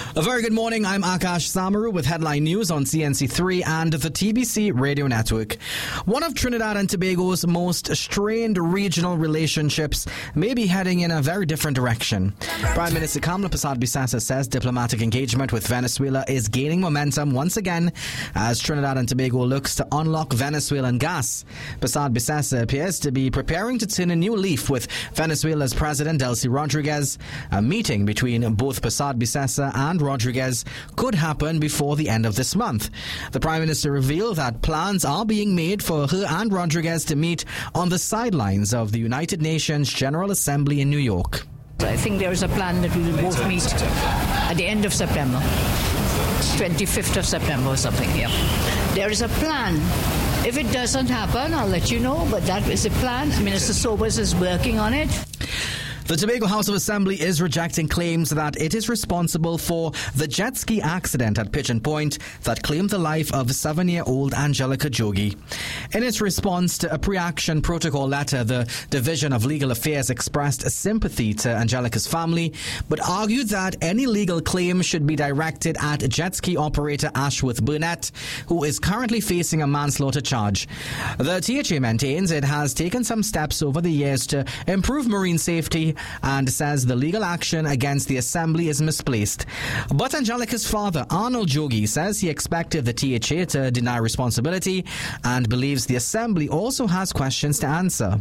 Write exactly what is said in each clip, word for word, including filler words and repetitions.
A very good morning. I'm Akash Samaru with headline news on C N C three and the T B C radio network. One of Trinidad and Tobago's most strained regional relationships may be heading in a very different direction. Prime Minister Kamla Persad-Bissessar says diplomatic engagement with Venezuela is gaining momentum once again as Trinidad and Tobago looks to unlock Venezuelan gas. Persad-Bissessar appears to be preparing to turn a new leaf with Venezuela's President Delcy Rodriguez. A meeting between both Persad-Bissessar and Rodriguez could happen before the end of this month. The Prime Minister revealed that plans are being made for her and Rodriguez to meet on the sidelines of the United Nations General Assembly in New York. I think there is a plan that we will both meet at the end of September, twenty-fifth of September or something, yeah. There is a plan. If it doesn't happen, I'll let you know, but that is a plan. Minister Sobers is working on it. The Tobago House of Assembly is rejecting claims that it is responsible for the jet ski accident at Pigeon Point that claimed the life of seven-year-old Angelica Jogi. In its response to a pre-action protocol letter, the Division of Legal Affairs expressed sympathy to Angelica's family, but argued that any legal claim should be directed at jet ski operator Ashworth Burnett, who is currently facing a manslaughter charge. The T H A maintains it has taken some steps over the years to improve marine safety and says the legal action against the Assembly is misplaced. But Angelica's father, Arnold Jogi, says he expected the T H A to deny responsibility and believes the Assembly also has questions to answer.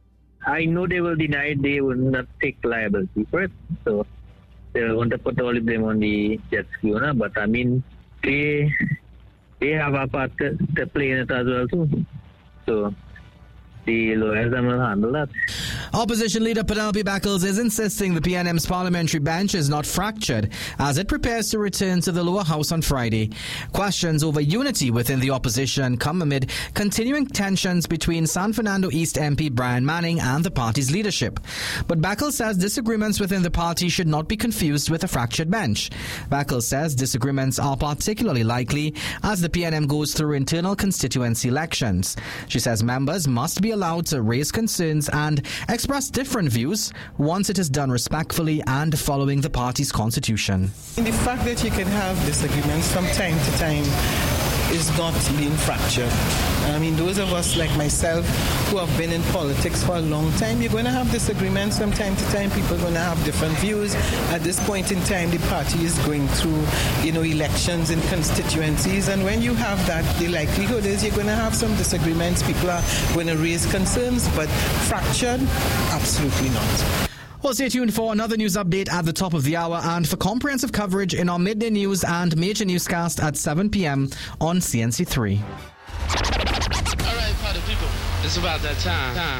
I know they will deny it, they will not take liability for it. So they want to put all of them on the jet ski owner, but I mean, they, they have a part to, to play in it as well too. So the lawyers will handle that. Opposition leader Penelope Beckles is insisting the P N M's parliamentary bench is not fractured as it prepares to return to the lower house on Friday. Questions over unity within the opposition come amid continuing tensions between San Fernando East M P Brian Manning and the party's leadership. But Beckles says disagreements within the party should not be confused with a fractured bench. Beckles says disagreements are particularly likely as the P N M goes through internal constituency elections. She says members must be allowed to raise concerns and express different views once it is done respectfully and following the party's constitution. The fact that you can have disagreements from time to time is not being fractured. I mean, those of us like myself who have been in politics for a long time, you're going to have disagreements from time to time. People are going to have different views. At this point in time, the party is going through, you know, elections in constituencies. And when you have that, the likelihood is you're going to have some disagreements. People are going to raise concerns, but fractured, absolutely not. Well, stay tuned for another news update at the top of the hour and for comprehensive coverage in our midday news and major newscast at seven p.m. on C N C three. All right, party people, it's about that time. time.